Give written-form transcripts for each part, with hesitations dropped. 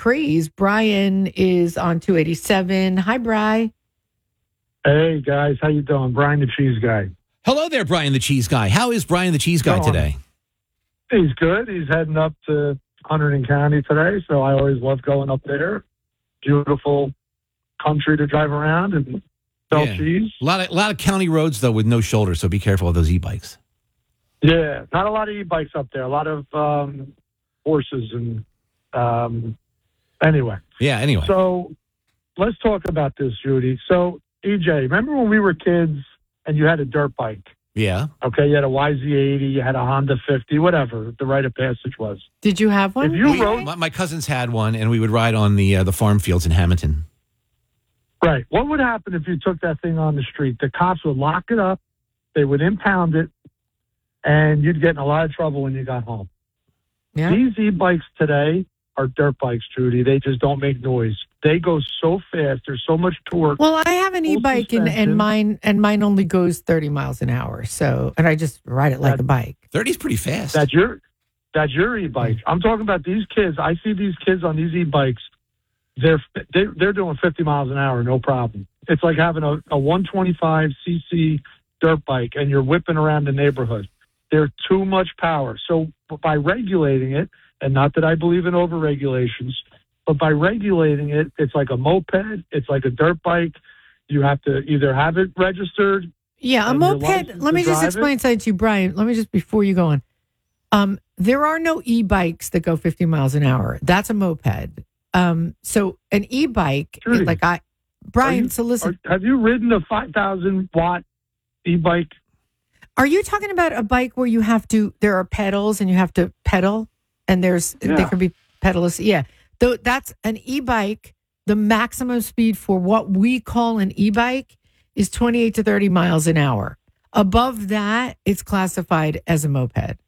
craze. Brian is on 287. Hi, Bri. Hey, guys. How you doing? Brian the Cheese Guy. Hello there, Brian the Cheese Guy. How is Brian the Cheese Guy today? He's good. He's heading up to Hunterdon County today, so I always love going up there. Beautiful country to drive around and sell cheese. A lot of county roads, though, with no shoulders, so be careful of those e-bikes. Yeah, not a lot of e-bikes up there. A lot of horses and anyway. Yeah, anyway. So let's talk about this, Judy. So, EJ, remember when we were kids and you had a dirt bike? Yeah. Okay, you had a YZ80, you had a Honda 50, whatever the rite of passage was. Did you have one? If you rode, my cousins had one, and we would ride on the farm fields in Hamilton. Right. What would happen if you took that thing on the street? The cops would lock it up, they would impound it, and you'd get in a lot of trouble when you got home. Yeah. These e-bikes today are dirt bikes, Judy. They just don't make noise. They go so fast. There's so much torque. Well, I have an e-bike and mine only goes 30 miles an hour. So, and I just ride it like a bike. 30 is pretty fast. That's your e-bike. I'm talking about these kids. I see these kids on these e-bikes. They're doing 50 miles an hour, no problem. It's like having a 125cc dirt bike and you're whipping around the neighborhood. They're too much power. So by regulating it, and not that I believe in over-regulations, but by regulating it, it's like a moped, it's like a dirt bike. You have to either have it registered. Yeah, a moped. Let me just explain something to you, Brian. Let me just, before you go on. There are no e-bikes that go 50 miles an hour. That's a moped. So an e-bike, Judy, Brian, so listen. Have you ridden a 5,000 watt e-bike? Are you talking about a bike where there are pedals and you have to pedal and there could be pedalless? Yeah. Though that's an e-bike. The maximum speed for what we call an e-bike is 28 to 30 miles an hour. Above that, it's classified as a moped.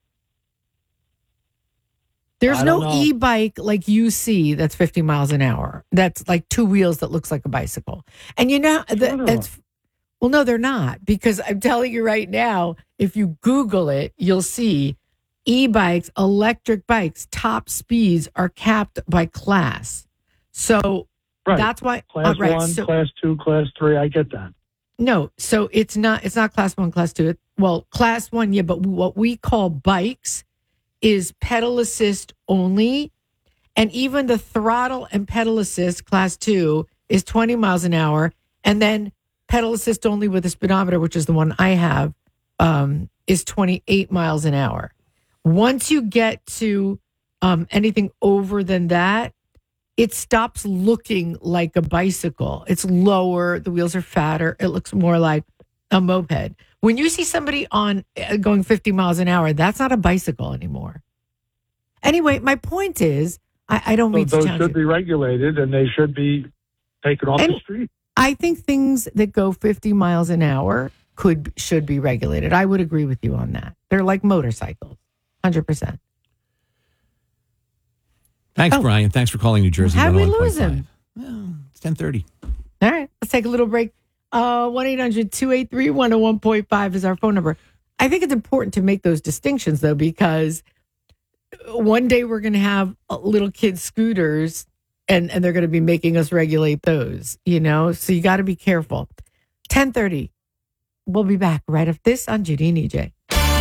There's no e-bike like you see that's 50 miles an hour. That's like two wheels that looks like a bicycle. And well, no, they're not, because I'm telling you right now, if you Google it, you'll see e-bikes, electric bikes, top speeds are capped by class. So that's why class 1, class 2, class 3. I get that. No, so it's not class 1, class 2. Class 1, yeah, but what we call bikes is pedal assist only. And even the throttle and pedal assist class 2 is 20 miles an hour. And then pedal assist only with a speedometer, which is the one I have, is 28 miles an hour. Once you get to anything over than that, it stops looking like a bicycle. It's lower. The wheels are fatter. It looks more like a moped. When you see somebody going 50 miles an hour, that's not a bicycle anymore. Anyway, my point is, I don't mean to challenge you. Those should be regulated and they should be taken off the street. I think things that go 50 miles an hour should be regulated. I would agree with you on that. They're like motorcycles, 100%. Thanks, Brian. Thanks for calling New Jersey. How did we lose him? Well, it's 10:30. All right, let's take a little break. 1-800-283-101.5 is our phone number. I think it's important to make those distinctions, though, because one day we're going to have little kids' scooters, and they're going to be making us regulate those, So you got to be careful. 10:30. We'll be back right after this on Judy and EJ.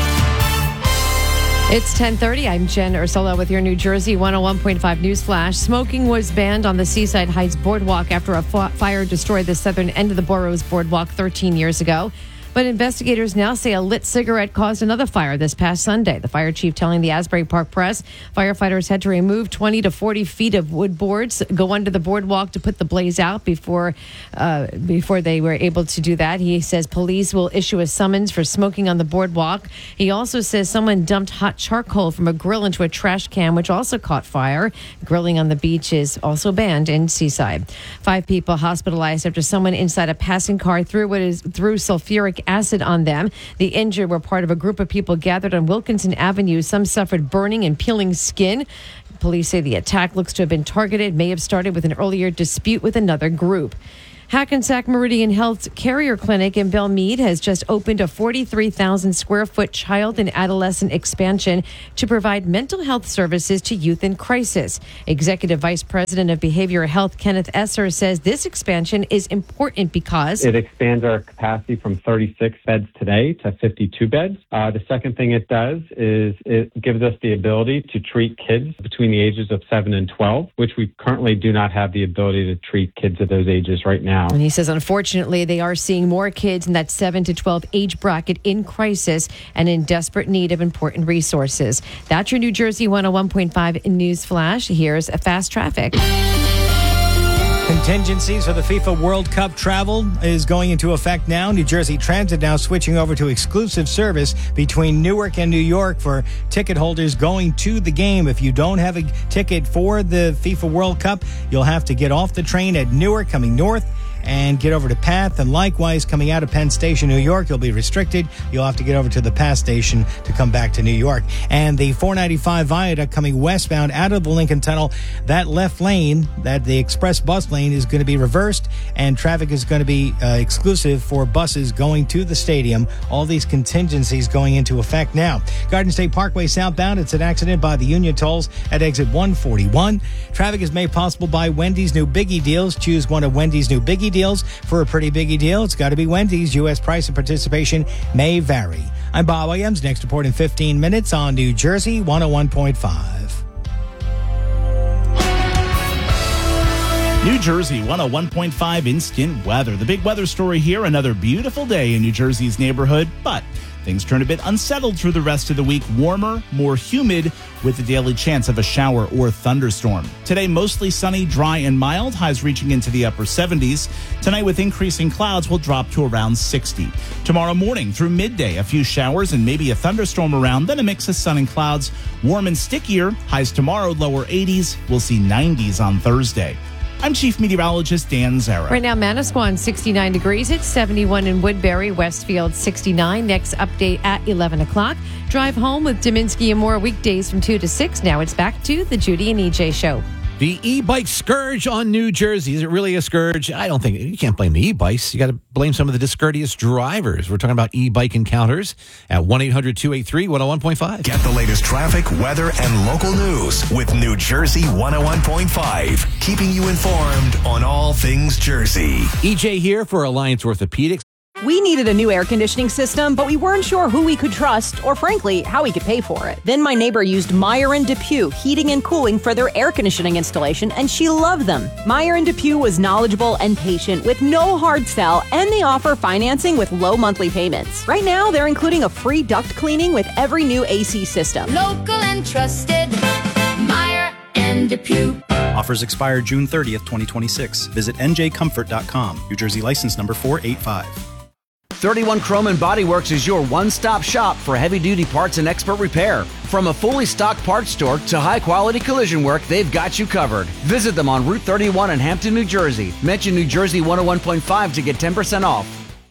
It's 10:30. I'm Jen Ursula with your New Jersey 101.5 News Flash. Smoking was banned on the Seaside Heights Boardwalk after a fire destroyed the southern end of the borough's boardwalk 13 years ago. But investigators now say a lit cigarette caused another fire this past Sunday. The fire chief telling the Asbury Park Press firefighters had to remove 20 to 40 feet of wood boards, go under the boardwalk to put the blaze out before they were able to do that. He says police will issue a summons for smoking on the boardwalk. He also says someone dumped hot charcoal from a grill into a trash can, which also caught fire. Grilling on the beach is also banned in Seaside. 5 people hospitalized after someone inside a passing car threw sulfuric acid on them. The injured were part of a group of people gathered on Wilkinson Avenue. Some suffered burning and peeling skin. Police say the attack looks to have been targeted, may have started with an earlier dispute with another group. Hackensack Meridian Health's Carrier Clinic in Belle Meade has just opened a 43,000 square foot child and adolescent expansion to provide mental health services to youth in crisis. Executive Vice President of Behavioral Health Kenneth Esser says this expansion is important because it expands our capacity from 36 beds today to 52 beds. The second thing it does is it gives us the ability to treat kids between the ages of 7 and 12, which we currently do not have the ability to treat kids at those ages right now. And he says, unfortunately, they are seeing more kids in that 7 to 12 age bracket in crisis and in desperate need of important resources. That's your New Jersey 101.5 News Flash. Here's a fast traffic. Contingencies for the FIFA World Cup travel is going into effect now. New Jersey Transit now switching over to exclusive service between Newark and New York for ticket holders going to the game. If you don't have a ticket for the FIFA World Cup, you'll have to get off the train at Newark coming north and get over to Path. And likewise, coming out of Penn Station, New York, you'll be restricted. You'll have to get over to the Path station to come back to New York. And the 495 viaduct coming westbound out of the Lincoln Tunnel, that left lane, that the express bus lane, is going to be reversed, and traffic is going to be exclusive for buses going to the stadium. All these contingencies going into effect now. Garden State Parkway southbound, it's an accident by the Union Tolls at exit 141. Traffic is made possible by Wendy's new Biggie Deals. Choose one of Wendy's new Biggie Deals for a pretty biggie deal. It's got to be Wendy's. U.S. price and participation may vary. I'm Bob Williams. Next report in 15 minutes on New Jersey 101.5. New Jersey 101.5 instant weather. The big weather story here. Another beautiful day in New Jersey's neighborhood, but things turn a bit unsettled through the rest of the week. Warmer, more humid, with a daily chance of a shower or thunderstorm. Today, mostly sunny, dry, and mild. Highs reaching into the upper 70s. Tonight, with increasing clouds, will drop to around 60. Tomorrow morning through midday, a few showers and maybe a thunderstorm around, then a mix of sun and clouds. Warm and stickier. Highs tomorrow, lower 80s. We'll see 90s on Thursday. I'm Chief Meteorologist Dan Zara. Right now, Manasquan, 69 degrees. It's 71 in Woodbury. Westfield, 69. Next update at 11 o'clock. Drive home with Dominski and more weekdays from 2 to 6. Now it's back to the Judy and EJ Show. The e-bike scourge on New Jersey. Is it really a scourge? I don't think. You can't blame the e-bikes. You got to blame some of the discourteous drivers. We're talking about e-bike encounters at 1-800-283-101.5. Get the latest traffic, weather, and local news with New Jersey 101.5. Keeping you informed on all things Jersey. EJ here for Alliance Orthopedics. We needed a new air conditioning system, but we weren't sure who we could trust or, frankly, how we could pay for it. Then my neighbor used Meyer & DePuy Heating and Cooling for their air conditioning installation, and she loved them. Meyer & DePuy was knowledgeable and patient with no hard sell, and they offer financing with low monthly payments. Right now, they're including a free duct cleaning with every new AC system. Local and trusted, Meyer & DePuy. Offers expire June 30th, 2026. Visit njcomfort.com. New Jersey license number 485. 31 Chrome and Body Works is your one-stop shop for heavy-duty parts and expert repair. From a fully stocked parts store to high-quality collision work, they've got you covered. Visit them on Route 31 in Hampton, New Jersey. Mention New Jersey 101.5 to get 10% off.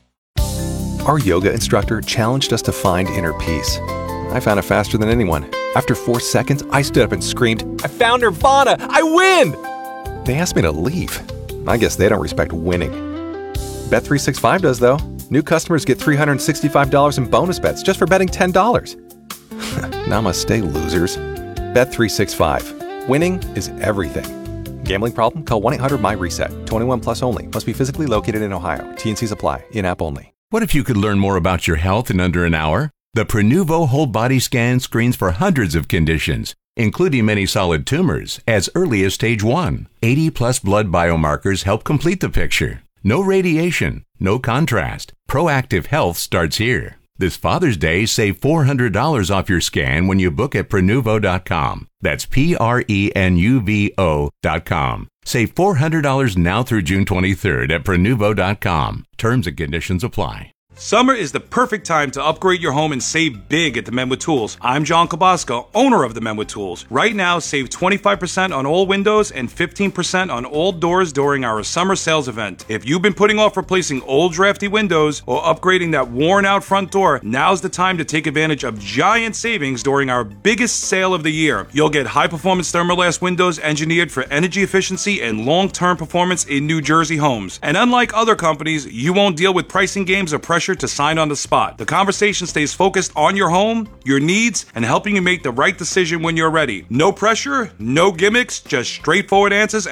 Our yoga instructor challenged us to find inner peace. I found it faster than anyone. After 4 seconds, I stood up and screamed, "I found Nirvana! I win!" They asked me to leave. I guess they don't respect winning. Bet365 does, though. New customers get $365 in bonus bets just for betting $10. Namaste, losers. Bet365. Winning is everything. Gambling problem? Call 1-800-MY-RESET. 21 plus only. Must be physically located in Ohio. T&Cs apply. In-app only. What if you could learn more about your health in under an hour? The Prenuvo Whole Body Scan screens for hundreds of conditions, including many solid tumors, as early as stage 1. 80-plus blood biomarkers help complete the picture. No radiation, no contrast. Proactive health starts here. This Father's Day, save $400 off your scan when you book at Prenuvo.com. That's Prenuvo.com. Save $400 now through June 23rd at Prenuvo.com. Terms and conditions apply. Summer is the perfect time to upgrade your home and save big at the Men with Tools. I'm John Kabasco, owner of the Men with Tools. Right now, save 25% on all windows and 15% on all doors during our summer sales event. If you've been putting off replacing old drafty windows or upgrading that worn out front door, now's the time to take advantage of giant savings during our biggest sale of the year. You'll get high performance Thermalast windows engineered for energy efficiency and long-term performance in New Jersey homes. And unlike other companies, you won't deal with pricing games or pressure to sign on the spot. The conversation stays focused on your home, your needs, and helping you make the right decision when you're ready. No pressure, no gimmicks, just straightforward answers